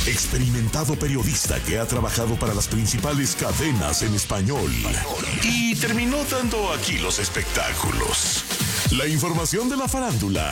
experimentado periodista que ha trabajado para las principales cadenas en español y terminó dando aquí los espectáculos. La información de la farándula,